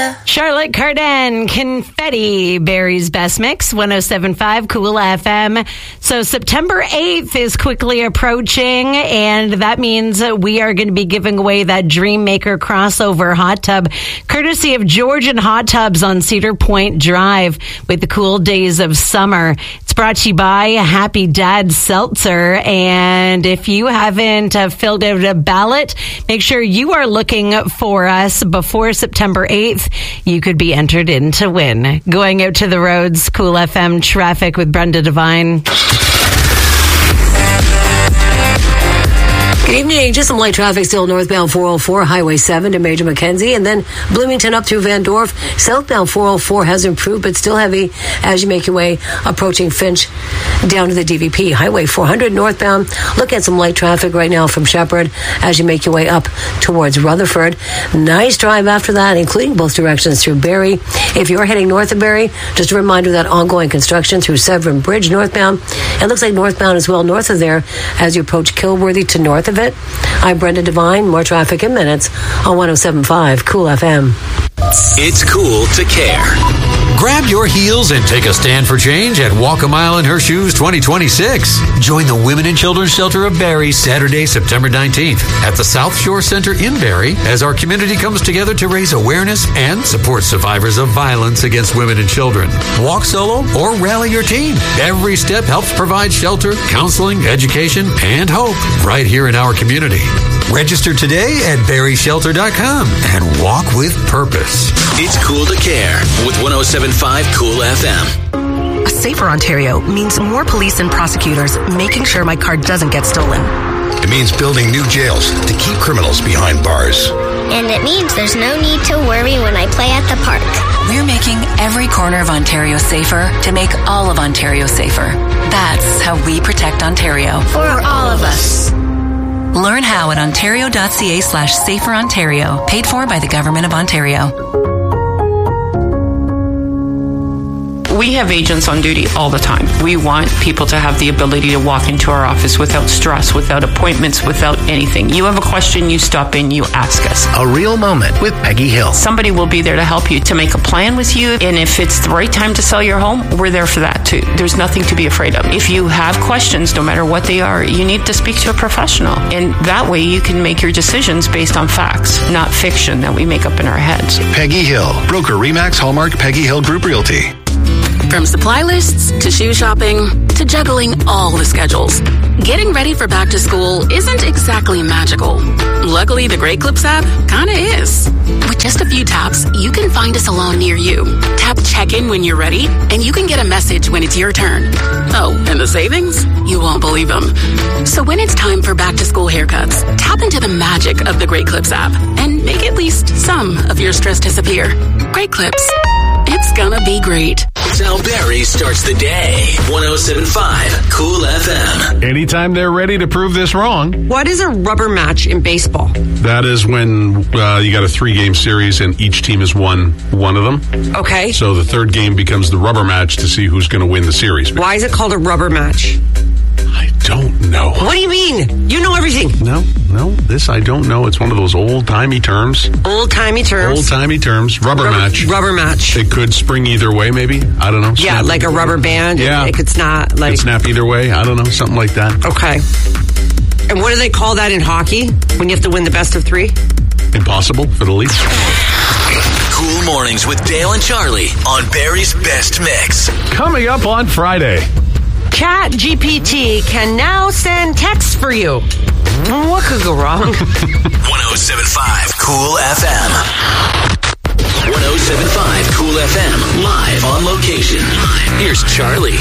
Charlotte Cardin, Confetti, Barry's Best Mix, 107.5 Cool FM. So September 8th is quickly approaching, and that means we are going to be giving away that Dreammaker crossover hot tub, courtesy of Georgian Hot Tubs on Cedar Point Drive with the cool days of summer. It's brought to you by Happy Dad Seltzer, and if you haven't filled out a ballot, make sure you are looking for us before September 8th. You could be entered in to win. Going out to the roads, Cool FM traffic with Brenda Devine. Good evening. Just some light traffic still northbound 404, Highway 7 to Major Mackenzie, and then Bloomington up through Van Dorf. Southbound 404 has improved, but still heavy as you make your way approaching Finch down to the DVP. Highway 400 northbound. Look at some light traffic right now from Shepherd as you make your way up towards Rutherford. Nice drive after that, including both directions through Barrie. If you're heading north of Barrie, just a reminder that ongoing construction through Severn Bridge northbound. It looks like northbound as well north of there as you approach Kilworthy to north of it. I'm Brenda Devine. More traffic in minutes on 107.5 Cool FM. It's cool to care. Grab your heels and take a stand for change at Walk a Mile in Her Shoes 2026. Join the Women and Children's Shelter of Barrie Saturday, September 19th at the South Shore Center in Barrie as our community comes together to raise awareness and support survivors of violence against women and children. Walk solo or rally your team. Every step helps provide shelter, counseling, education, and hope right here in our community. Register today at barrieshelter.com and walk with purpose. It's cool to care with 107.5 Cool FM. A safer Ontario means more police and prosecutors making sure my car doesn't get stolen. It means building new jails to keep criminals behind bars. And it means there's no need to worry when I play at the park. We're making every corner of Ontario safer to make all of Ontario safer. That's how we protect Ontario. For all of us. Learn how at ontario.ca/saferontario. Paid for by the Government of Ontario. We have agents on duty all the time. We want people to have the ability to walk into our office without stress, without appointments, without anything. You have a question, you stop in, you ask us. A real moment with Peggy Hill. Somebody will be there to help you, to make a plan with you. And if it's the right time to sell your home, we're there for that too. There's nothing to be afraid of. If you have questions, no matter what they are, you need to speak to a professional. And that way you can make your decisions based on facts, not fiction that we make up in our heads. Peggy Hill, broker Remax Hallmark Peggy Hill Group Realty. From supply lists to shoe shopping to juggling all the schedules, getting ready for back to school isn't exactly magical. Luckily, the Great Clips app kinda is. With just a few taps, you can find a salon near you. Tap check-in when you're ready, and you can get a message when it's your turn. Oh, and the savings? You won't believe them. So when it's time for back to school haircuts, tap into the magic of the Great Clips app and make at least some of your stress disappear. Great Clips. It's gonna be great. It's how Barrie starts the day. 107.5 Cool FM. Anytime they're ready to prove this wrong. What is a rubber match in baseball? That is when you got a 3-game series and each team has won one of them. Okay. So the third game becomes the rubber match to see who's going to win the series. Why is it called a rubber match? I don't know. What do you mean? You know everything. No, this I don't know. It's one of those old-timey terms. Old-timey terms? Old-timey terms. Rubber match. Rubber match. It could spring either way, maybe. I don't know. Yeah, snap like a rubber band. Yeah. It could snap. Like... It could snap either way. I don't know. Something like that. Okay. And what do they call that in hockey when you have to win the best of 3? Impossible for the Leafs. Cool Mornings with Dale and Charlie on Barrie's Best Mix. Coming up on Friday. ChatGPT can now send text for you. What could go wrong? 107.5 Cool FM. 107.5 Cool FM. Live on location. Here's Charlie.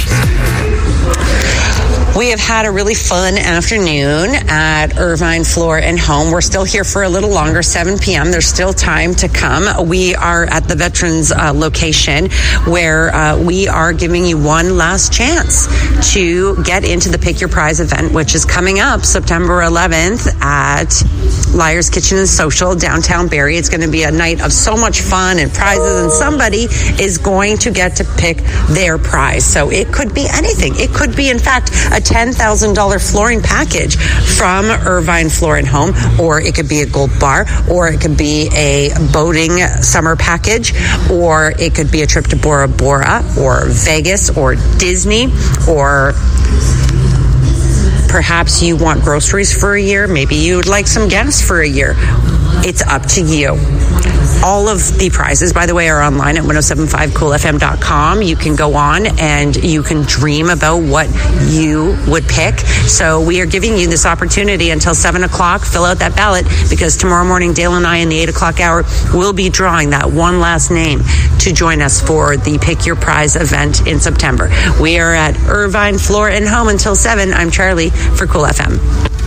We have had a really fun afternoon at Irvine Floor and Home. We're still here for a little longer, 7 p.m. There's still time to come. We are at the Veterans location where we are giving you one last chance to get into the Pick Your Prize event, which is coming up September 11th at Liar's Kitchen and Social, downtown Barrie. It's going to be a night of so much fun and prizes, and somebody is going to get to pick their prize. So it could be anything. It could be, in fact, a $10,000 flooring package from Irvine Floor and Home, or it could be a gold bar, or it could be a boating summer package, or it could be a trip to Bora Bora, or Vegas, or Disney, or perhaps you want groceries for a year. Maybe you would like some gas for a year. It's up to you. All of the prizes, by the way, are online at 1075coolfm.com. You can go on and you can dream about what you would pick. So we are giving you this opportunity until 7 o'clock. Fill out that ballot, because tomorrow morning, Dale and I in the 8 o'clock hour will be drawing that one last name to join us for the Pick Your Prize event in September. We are at Irvine Floor and Home until 7. I'm Charlie for Cool FM.